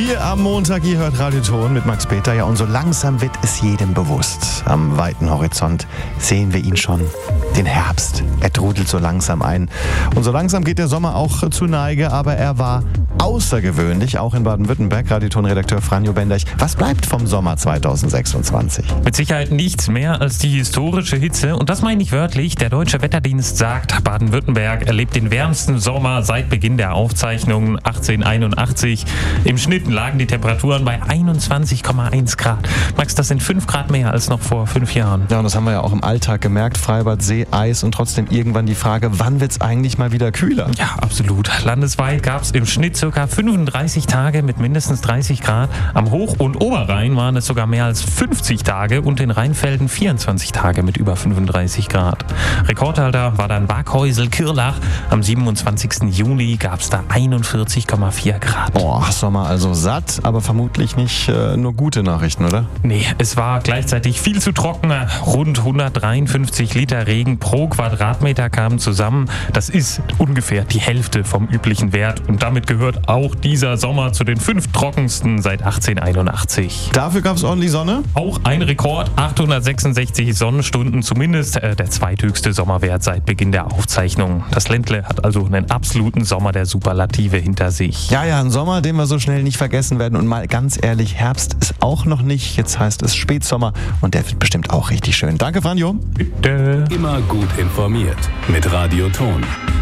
Früh am Montag, ihr hört Radio Ton mit Max Peter. Ja, und so langsam wird es jedem bewusst. Am weiten Horizont sehen wir ihn schon, den Herbst. Er trudelt so langsam ein. Und so langsam geht der Sommer auch zu Neige, aber er war außergewöhnlich, auch in Baden-Württemberg. Radio Ton-Redakteur Franjo Benderch. Was bleibt vom Sommer 2026? Mit Sicherheit nichts mehr als die historische Hitze. Und das meine ich wörtlich. Der Deutsche Wetterdienst sagt, Baden-Württemberg erlebt den wärmsten Sommer seit Beginn der Aufzeichnungen 1881. Im Schnitt lagen die Temperaturen bei 21,1 Grad. Max, das sind 5 Grad mehr als noch vor 5 Jahren. Ja, und das haben wir ja auch im Alltag gemerkt. Freibad, See, Eis und trotzdem irgendwann die Frage, wann wird es eigentlich mal wieder kühler? Ja, absolut. Landesweit gab es im Schnitt ca. 35 Tage mit mindestens 30 Grad. Am Hoch- und Oberrhein waren es sogar mehr als 50 Tage und in Rheinfelden 24 Tage mit über 35 Grad. Rekordhalter war dann Waghäusel-Kirlach. Am 27. Juni gab es da 41,4 Grad. Boah, Sommer also satt, aber vermutlich nicht nur gute Nachrichten, oder? Nee, es war gleichzeitig viel zu trocken. Rund 153 Liter Regen pro Quadratmeter kamen zusammen. Das ist ungefähr die Hälfte vom üblichen Wert. Und damit gehört auch dieser Sommer zu den 5 trockensten seit 1881. Dafür gab es ordentlich Sonne? Auch ein Rekord, 866 Sonnenstunden, zumindest der zweithöchste Sommerwert seit Beginn der Aufzeichnung. Das Ländle hat also einen absoluten Sommer der Superlative hinter sich. Ja, ein Sommer, den wir so schnell nicht vergessen werden. Und mal ganz ehrlich, Herbst ist auch noch nicht. Jetzt heißt es Spätsommer und der wird bestimmt auch richtig schön. Danke, Franjo. Bitte. Immer gut informiert mit Radio Ton.